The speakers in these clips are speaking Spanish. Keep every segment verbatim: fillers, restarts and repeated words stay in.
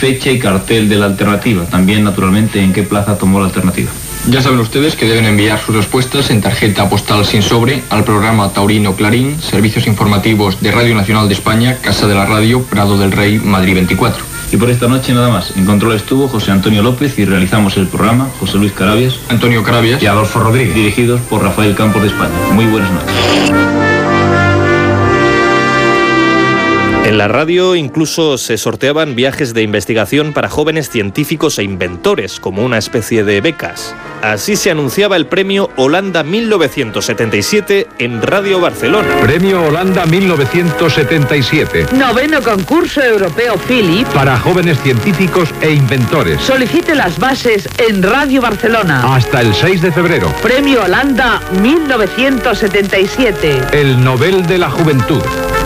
fecha y cartel de la alternativa. También, naturalmente, en qué plaza tomó la alternativa. Ya saben ustedes que deben enviar sus respuestas en tarjeta postal sin sobre al programa Taurino Clarín, Servicios Informativos de Radio Nacional de España, Casa de la Radio, Prado del Rey, Madrid veinticuatro. Y por esta noche nada más. En control estuvo José Antonio López y realizamos el programa José Luis Carabias, Antonio Carabias y Adolfo Rodríguez, dirigidos por Rafael Campos de España. Muy buenas noches. En la radio incluso se sorteaban viajes de investigación para jóvenes científicos e inventores, como una especie de becas. Así se anunciaba el Premio Holanda mil novecientos setenta y siete en Radio Barcelona. Premio Holanda mil novecientos setenta y siete. Noveno concurso europeo Philip para jóvenes científicos e inventores. Solicite las bases en Radio Barcelona. Hasta el seis de febrero. Premio Holanda mil novecientos setenta y siete. El Nobel de la Juventud.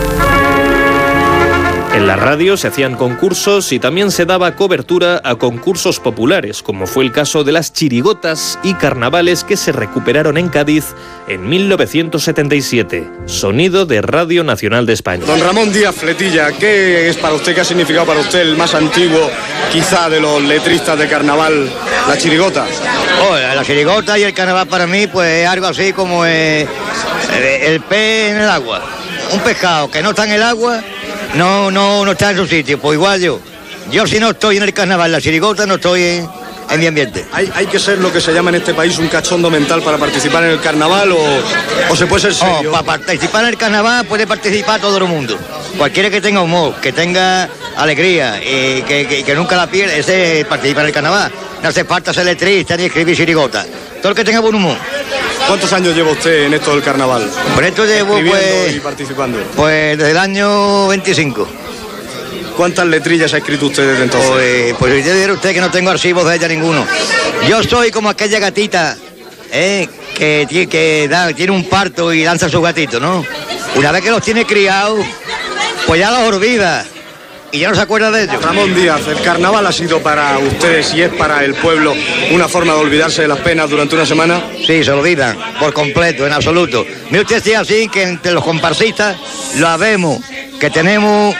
En la radio se hacían concursos y también se daba cobertura a concursos populares, como fue el caso de las chirigotas y carnavales que se recuperaron en Cádiz en mil novecientos setenta y siete. Sonido de Radio Nacional de España. Don Ramón Díaz Fletilla, ¿qué es para usted, qué ha significado para usted el más antiguo, quizá, de los letristas de carnaval, la chirigota? Oh, la chirigota y el carnaval para mí, pues es algo así como eh, el pez en el agua. Un pescado que no está en el agua, no, no, no está en su sitio. Pues igual yo, yo si no estoy en el carnaval, la chirigota, no estoy en, en mi ambiente. ¿Hay, hay que ser lo que se llama en este país un cachondo mental para participar en el carnaval o, o se puede ser serio? Oh, para participar en el carnaval puede participar todo el mundo. Cualquiera que tenga humor, que tenga alegría y que, que, que nunca la pierda, ese participa en el carnaval. No hace falta ser letrista ni escribir chirigota. Todo el que tenga buen humor. ¿Cuántos años lleva usted en esto del carnaval? Por esto llevo, pues, y participando. Pues desde el año veinticinco. ¿Cuántas letrillas ha escrito usted desde entonces? Pues, pues yo diré usted que no tengo archivos de ella ninguno. Yo soy como aquella gatita, ¿eh? que, que da, tiene un parto y lanza a sus gatitos, ¿no? Una vez que los tiene criados, pues ya los olvida. Y ya no se acuerda de ellos. Ramón Díaz, ¿el carnaval ha sido para ustedes y es para el pueblo una forma de olvidarse de las penas durante una semana? Sí, se olvidan, por completo, en absoluto. Mire usted, sí, así que entre los comparsistas lo vemos, que tenemos...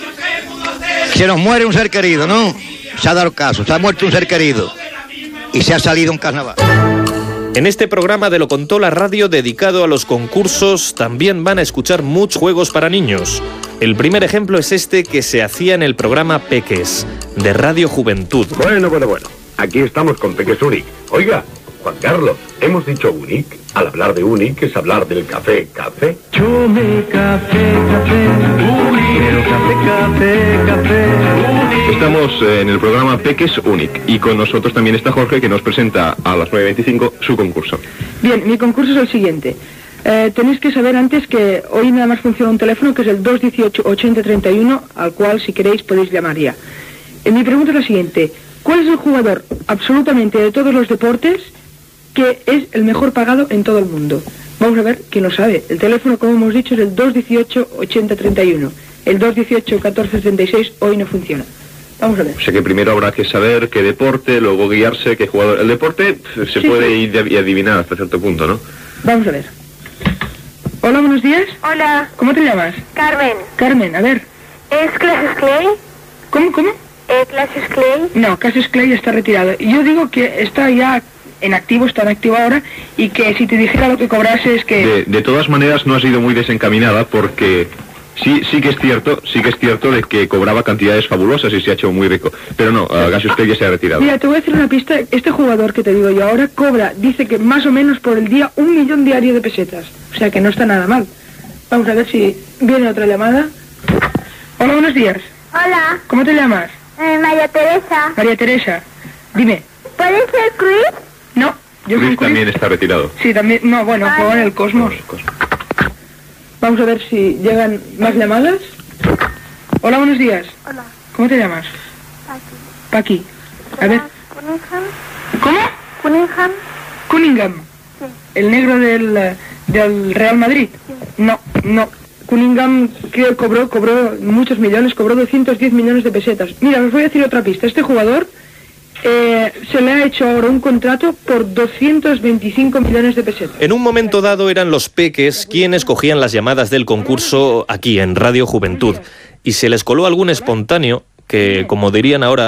Se nos muere un ser querido, ¿no? Se ha dado caso, se ha muerto un ser querido y se ha salido un carnaval. En este programa de Lo Contó la Radio dedicado a los concursos también van a escuchar muchos juegos para niños. El primer ejemplo es este que se hacía en el programa Peques, de Radio Juventud. Bueno, bueno, bueno. Aquí estamos con Peques Unic. Oiga, Juan Carlos, hemos dicho Unic. Al hablar de Unic es hablar del café, café. Chume, café, café, Unic. Quiero café, café, café, Unic. Estamos en el programa Peques Unic y con nosotros también está Jorge, que nos presenta a las nueve y veinticinco su concurso. Bien, mi concurso es el siguiente. Eh, tenéis que saber antes que hoy nada más funciona un teléfono que es el dos dieciocho ochenta treinta y uno, al cual si queréis podéis llamar ya. Eh, mi pregunta es la siguiente: ¿cuál es el jugador absolutamente de todos los deportes que es el mejor pagado en todo el mundo? Vamos a ver quién lo sabe. El teléfono, como hemos dicho, es el dos dieciocho ochenta treinta y uno. El dos dieciocho catorce treinta y seis hoy no funciona. Vamos a ver. O sea que primero habrá que saber qué deporte, luego guiarse qué jugador. El deporte se sí, puede sí. ir y adivinar hasta cierto punto, ¿no? Vamos a ver. Hola, buenos días. Hola. ¿Cómo te llamas? Carmen. Carmen, a ver. ¿Es Cassius Clay? ¿Cómo, cómo? ¿Eh, Cassius Clay? No, Cassius Clay está retirado. Yo digo que está ya en activo, está en activo ahora, y que si te dijera lo que cobrase es que... De, de todas maneras no ha sido muy desencaminada porque... Sí, sí que es cierto, sí que es cierto de que cobraba cantidades fabulosas y se ha hecho muy rico. Pero no, Cassius Clay ya se ha retirado. Mira, te voy a decir una pista. Este jugador que te digo yo ahora cobra, dice que más o menos por el día un millón diario de pesetas. O sea que no está nada mal. Vamos a ver si viene otra llamada. Hola, buenos días. Hola. ¿Cómo te llamas? Eh, María Teresa. María Teresa. Dime. ¿Puede ser Chris? No. Yo Chris también está retirado. Sí, también. No, bueno, vale. Juega en el Cosmos. Vamos a ver si llegan más llamadas. Hola, buenos días. Hola. ¿Cómo te llamas? Paqui. Paqui. A ver. Cunningham. ¿Cómo? Cunningham. Cunningham. Sí. ¿El negro del, del Real Madrid? Sí. No, no. Cunningham que cobró, cobró muchos millones, cobró doscientos diez millones de pesetas. Mira, os voy a decir otra pista. Este jugador eh, se le ha hecho ahora un contrato por doscientos veinticinco millones de pesetas. En un momento dado eran los Peques quienes cogían las llamadas del concurso aquí en Radio Juventud y se les coló algún espontáneo que, como dirían ahora,